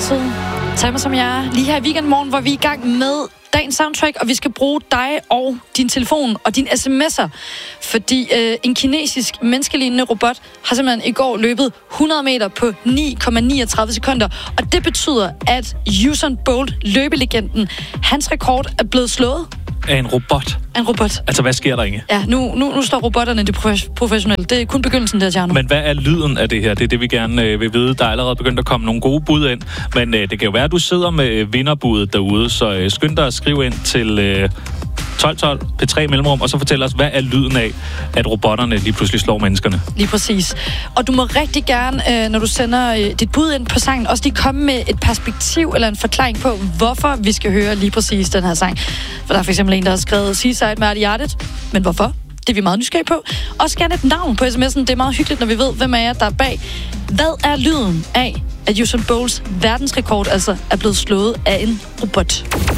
altid. Tag mig som jeg er. Lige her i weekendmorgen, hvor vi er i gang med dagens soundtrack, og vi skal bruge dig og din telefon og dine sms'er. Fordi en kinesisk menneskelignende robot har simpelthen i går løbet 100 meter på 9,39 sekunder. Og det betyder, at Usain Bolt, løbelegenden, hans rekord er blevet slået. Af en robot? En robot. Altså, hvad sker der, Inge? Ja, nu står robotterne det professionelle. Det er kun begyndelsen der, Tjerno. Men hvad er lyden af det her? Det er det, vi gerne vil vide. Der er allerede begyndt at komme nogle gode bud ind. Men det kan jo være, at du sidder med vinderbudet derude. Så skynd dig at skrive ind til 1212 P3 Mellemrum, og så fortæl os, hvad er lyden af, at robotterne lige pludselig slår menneskerne? Lige præcis. Og du må rigtig gerne, når du sender dit bud ind på sangen, også lige komme med et perspektiv eller en forklaring på, hvorfor vi skal høre lige præcis den her sang. For der er for eksempel en, der har skrevet Seaside med hjertet. Men hvorfor? Det er vi meget nysgerrige på. Også gerne et navn på sms'en. Det er meget hyggeligt, når vi ved, hvem er jer, der er bag. Hvad er lyden af, at Usain Bolts verdensrekord altså er blevet slået af en robot?